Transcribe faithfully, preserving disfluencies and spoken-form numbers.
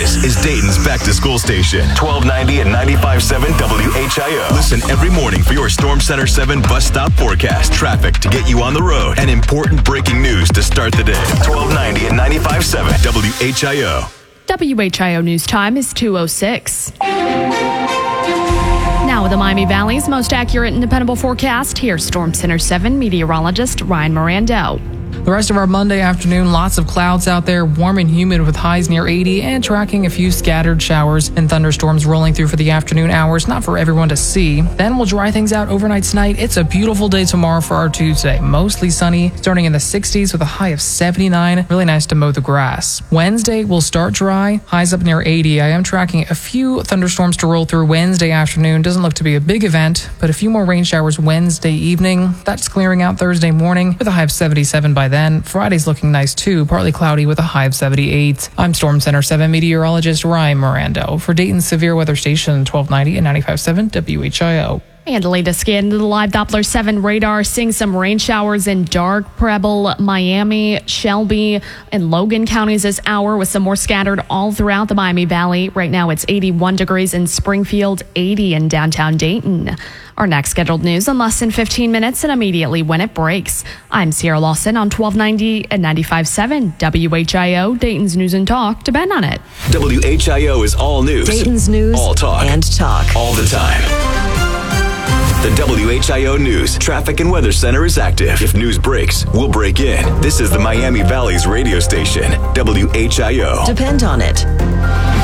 This is Dayton's back-to-school station, twelve ninety and ninety-five point seven W H I O. Listen every morning for your Storm Center seven bus stop forecast, traffic to get you on the road, and important breaking news to start the day. twelve ninety and ninety-five point seven W H I O. W H I O news time is two oh six. Now with the Miami Valley's most accurate and dependable forecast, here's Storm Center seven meteorologist Ryan Mirando. The rest of our Monday afternoon, lots of clouds out there, warm and humid with highs near eighty, and tracking a few scattered showers and thunderstorms rolling through for the afternoon hours, not for everyone to see. Then we'll dry things out overnight tonight. It's a beautiful day tomorrow for our Tuesday. Mostly sunny, starting in the sixties with a high of seventy-nine. Really nice to mow the grass. Wednesday will start dry, highs up near eighty. I am tracking a few thunderstorms to roll through Wednesday afternoon. Doesn't look to be a big event, but a few more rain showers Wednesday evening. That's clearing out Thursday morning with a high of seventy-seven by then. Friday's looking nice too, partly cloudy with a high of seventy-eight. I'm Storm Center seven meteorologist Ryan Mirando for Dayton's Severe Weather Station, twelve ninety and ninety-five point seven W H I O. And the latest scan into the live Doppler seven radar, seeing some rain showers in Dark, Preble, Miami, Shelby, and Logan counties this hour, with some more scattered all throughout the Miami Valley. Right now it's eighty-one degrees in Springfield, eighty in downtown Dayton. Our next scheduled news in less than fifteen minutes and immediately when it breaks. I'm Sierra Lawson on twelve ninety and ninety-five point seven W H I O, Dayton's News and Talk. Depend on it. W H I O is all news. Dayton's news all talk. and talk. All the time. The W H I O News Traffic and Weather Center is active. If news breaks, we'll break in. This is the Miami Valley's radio station, W H I O. Depend on it.